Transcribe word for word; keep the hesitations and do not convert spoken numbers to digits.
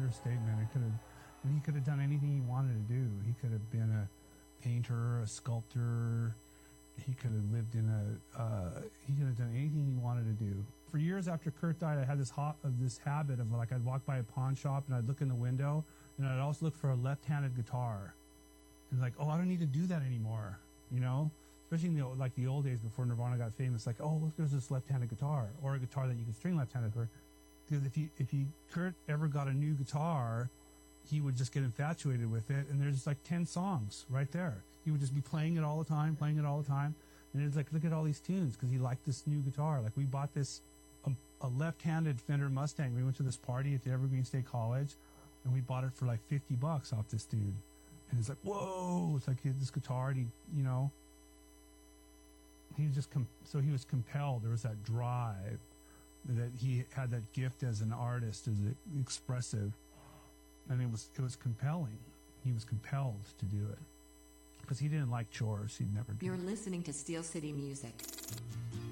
understatement. It could have, and he could have done anything he wanted to do. He could have been a painter, a sculptor. He could have lived in a. Uh, he could have done anything he wanted to do. For years after Kurt died, I had this hot of this habit of like I'd walk by a pawn shop and I'd look in the window and I'd also look for a left-handed guitar, and like, oh, I don't need to do that anymore, you know. Especially in the like the old days before Nirvana got famous, like, oh, look, there's this left-handed guitar or a guitar that you can string left-handed for. Because if you if you Kurt ever got a new guitar, he would just get infatuated with it, and there's like ten songs right there. He would just be playing it all the time, playing it all the time, and it's like, look at all these tunes because he liked this new guitar. Like we bought this a, a left-handed Fender Mustang. We went to this party at the Evergreen State College, and we bought it for like fifty bucks off this dude. And it's like, whoa! It's like he had this guitar, and he, you know, he was just com- so he was compelled. There was that drive that he had, that gift as an artist, as a, expressive, and it was it was compelling. He was compelled to do it because he didn't like chores. He'd never do. You're listening to Steel City Music.